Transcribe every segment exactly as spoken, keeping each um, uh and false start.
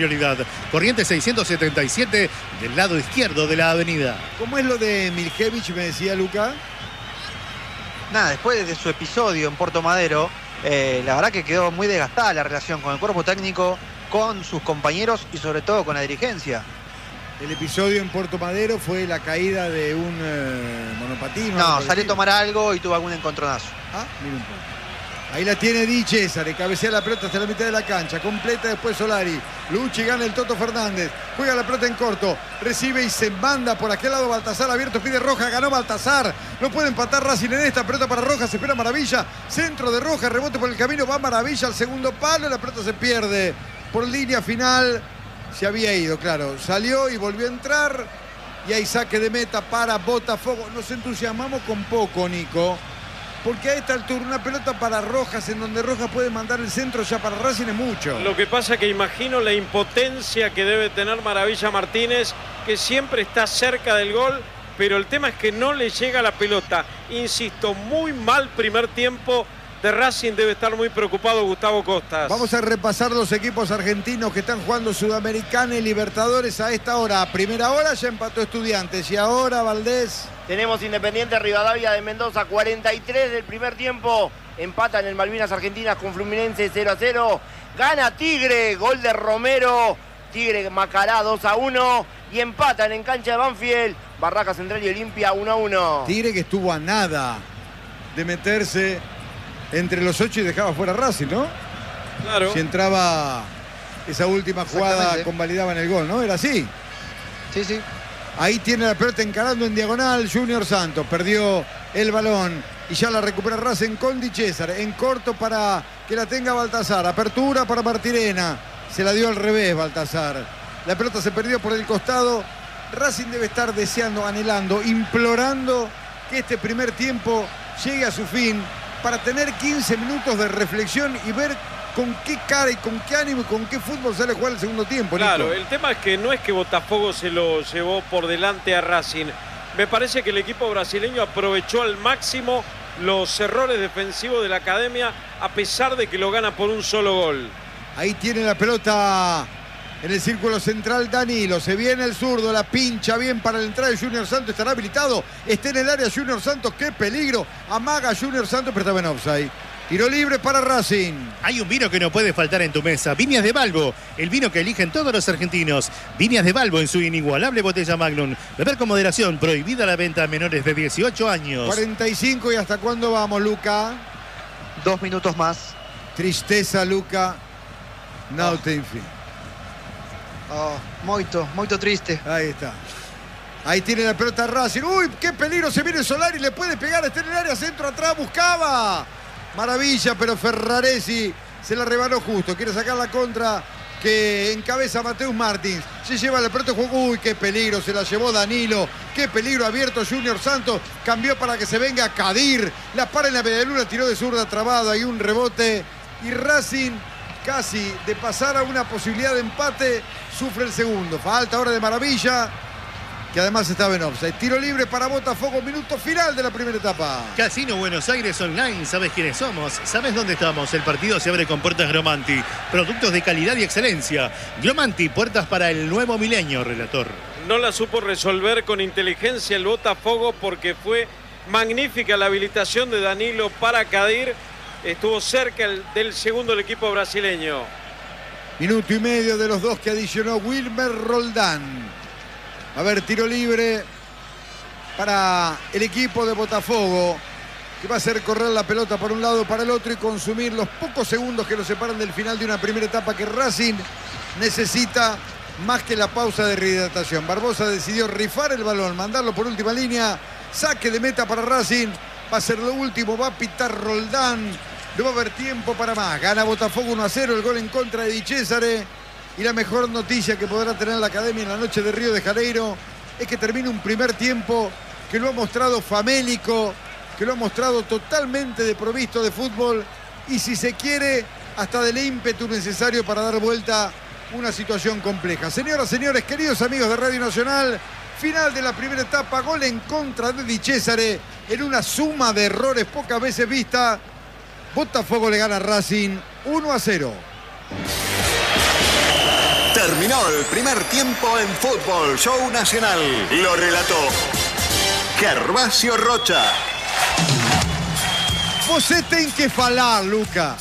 prioridad. Corrientes seiscientos setenta y siete, del lado izquierdo de la avenida. ¿Cómo es lo de Miljevich, me decía Luca? Nada, después de su episodio en Puerto Madero, eh, la verdad que quedó muy desgastada la relación con el cuerpo técnico, con sus compañeros y sobre todo con la dirigencia. El episodio en Puerto Madero fue la caída de un eh, monopatín. No, salió a tomar algo y tuvo algún encontronazo. Ah, mira un poco. Ahí la tiene Di Cesare, cabecea la pelota hasta la mitad de la cancha, completa después Solari. Luchi gana el Toto Fernández, juega la pelota en corto, recibe y se manda por aquel lado Baltasar, abierto, pide Roja, ganó Baltasar. No puede empatar Racing en esta, pelota para Roja, se espera Maravilla, centro de Roja, rebote por el camino, va Maravilla al segundo palo, la pelota se pierde por línea final. Se había ido, claro, salió y volvió a entrar y hay saque de meta para Botafogo. Nos entusiasmamos con poco, Nico. Porque a esta altura una pelota para Rojas, en donde Rojas puede mandar el centro, ya para Racing es mucho. Lo que pasa es que imagino la impotencia que debe tener Maravilla Martínez, que siempre está cerca del gol, pero el tema es que no le llega la pelota. Insisto, muy mal primer tiempo de Racing, debe estar muy preocupado Gustavo Costas. Vamos a repasar los equipos argentinos que están jugando Sudamericana y Libertadores a esta hora. A primera hora ya empató Estudiantes y ahora Valdés. Tenemos Independiente Rivadavia de Mendoza, cuarenta y tres del primer tiempo. Empatan en Malvinas Argentinas con Fluminense cero a cero. Gana Tigre, gol de Romero. Tigre Macará dos a uno. Y empatan en cancha de Banfield, Barraca Central y Olimpia uno a uno. Tigre que estuvo a nada de meterse entre los ocho y dejaba fuera Racing, ¿no? Claro. Si entraba esa última jugada, convalidaban el gol, ¿no? Era así. Sí, sí. Ahí tiene la pelota encarando en diagonal Junior Santos. Perdió el balón y ya la recupera Racing con Di Cesare. En corto para que la tenga Baltasar. Apertura para Martirena. Se la dio al revés Baltasar. La pelota se perdió por el costado. Racing debe estar deseando, anhelando, implorando que este primer tiempo llegue a su fin, para tener quince minutos de reflexión y ver con qué cara y con qué ánimo y con qué fútbol sale a jugar el segundo tiempo, Nico. Claro, el tema es que no es que Botafogo se lo llevó por delante a Racing. Me parece que el equipo brasileño aprovechó al máximo los errores defensivos de la academia, a pesar de que lo gana por un solo gol. Ahí tiene la pelota en el círculo central Danilo. Se viene el zurdo, la pincha bien para la entrada de Junior Santos. Estará habilitado. Está en el área Junior Santos. ¡Qué peligro! Amaga Junior Santos, pero estaba en offside. Tiro libre para Racing. Hay un vino que no puede faltar en tu mesa. Viñas de Balbo, el vino que eligen todos los argentinos. Viñas de Balbo en su inigualable botella Magnum. Beber con moderación. Prohibida la venta a menores de dieciocho años. cuarenta y cinco y ¿hasta cuándo vamos, Luca? Dos minutos más. Tristeza, Luca. No Oh. te fin. Oh, moito, moito triste. Ahí está. Ahí tiene la pelota Racing. ¡Uy, qué peligro! Se viene Solari, le puede pegar. Está en el área, centro atrás, buscaba. Maravilla, pero Ferraresi se la rebanó justo. Quiere sacar la contra que encabeza Mateus Martins. Se lleva la pelota, juego. ¡Uy, qué peligro! Se la llevó Danilo. ¡Qué peligro abierto Junior Santos! Cambió para que se venga Kadir. La para en la medialuna, tiró de zurda trabada. Hay un rebote. Y Racing, casi de pasar a una posibilidad de empate, sufre el segundo. Falta ahora de Maravilla, que además estaba en offside. Tiro libre para Botafogo, minuto final de la primera etapa. Casino Buenos Aires Online, ¿sabes quiénes somos? ¿Sabes dónde estamos? El partido se abre con puertas Glomanti. Productos de calidad y excelencia. Glomanti, puertas para el nuevo milenio, relator. No la supo resolver con inteligencia el Botafogo, porque fue magnífica la habilitación de Danilo para Kadir. Estuvo cerca el, del segundo del equipo brasileño. Minuto y medio de los dos que adicionó Wilmer Roldán. A ver, tiro libre para el equipo de Botafogo, que va a hacer correr la pelota por un lado para el otro y consumir los pocos segundos que lo separan del final de una primera etapa que Racing necesita más que la pausa de rehidratación. Barbosa decidió rifar el balón, mandarlo por última línea. Saque de meta para Racing. Va a ser lo último, va a pitar Roldán. No va a haber tiempo para más. Gana Botafogo uno a cero, el gol en contra de Di Cesare. Y la mejor noticia que podrá tener la academia en la noche de Río de Janeiro es que termina un primer tiempo que lo ha mostrado famélico, que lo ha mostrado totalmente desprovisto de fútbol y, si se quiere, hasta del ímpetu necesario para dar vuelta una situación compleja. Señoras, señores, queridos amigos de Radio Nacional, final de la primera etapa, gol en contra de Di Cesare en una suma de errores pocas veces vista. Botafogo le gana a Racing uno a cero. Terminó el primer tiempo en Fútbol Show Nacional. Lo relató Gervasio Rocha. Você tem que falar, Luca.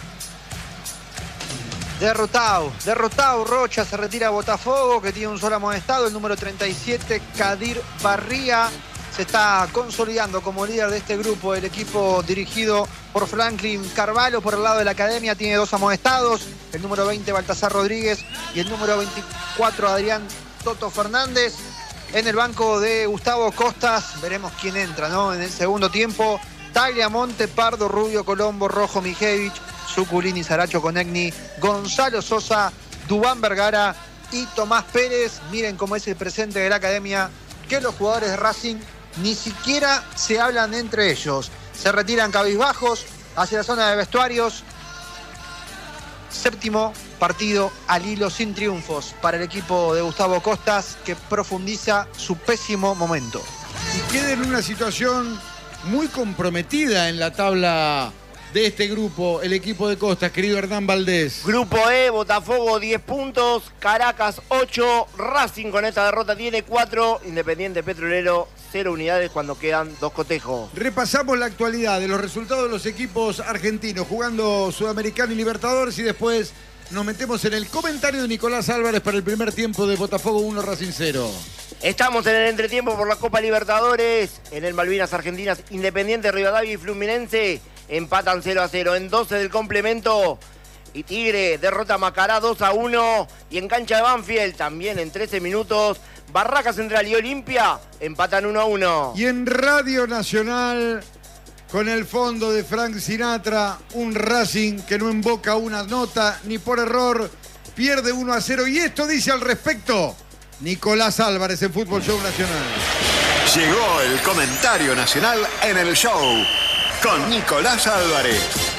Derrotado, derrotado Rocha, se retira a Botafogo, que tiene un solo amonestado. El número treinta y siete, Kadir Barría, se está consolidando como líder de este grupo. El equipo dirigido por Franklin Carvalho, por el lado de la academia, tiene dos amonestados. El número veinte, Baltasar Rodríguez, y el número veinticuatro, Adrián Toto Fernández. En el banco de Gustavo Costas, veremos quién entra, ¿no? En el segundo tiempo, Tagliamonte, Pardo, Rubio, Colombo, Rojo, Mijevich, Suculini, Saracho, Conegni, Gonzalo Sosa, Dubán Vergara y Tomás Pérez. Miren cómo es el presente de la academia, que los jugadores de Racing ni siquiera se hablan entre ellos. Se retiran cabizbajos hacia la zona de vestuarios. Séptimo partido al hilo sin triunfos para el equipo de Gustavo Costas, que profundiza su pésimo momento. Y queda en una situación muy comprometida en la tabla de este grupo, el equipo de Costas, querido Hernán Valdés. Grupo E, Botafogo diez puntos, Caracas ocho, Racing con esta derrota tiene cuatro, Independiente Petrolero cero unidades cuando quedan dos cotejos. Repasamos la actualidad de los resultados de los equipos argentinos jugando Sudamericano y Libertadores, y después nos metemos en el comentario de Nicolás Álvarez para el primer tiempo de Botafogo uno, Racing cero. Estamos en el entretiempo por la Copa Libertadores. En el Malvinas Argentinas, Independiente, Rivadavia y Fluminense empatan cero a cero. En doce del complemento, y Tigre derrota a Macará dos a uno. Y en cancha de Banfield, también en trece minutos, Barraca Central y Olimpia empatan uno a uno. Y en Radio Nacional, con el fondo de Frank Sinatra, un Racing que no invoca una nota ni por error, pierde uno a cero. Y esto dice al respecto Nicolás Álvarez en Fútbol Show Nacional. Llegó el comentario nacional en el show con Nicolás Álvarez.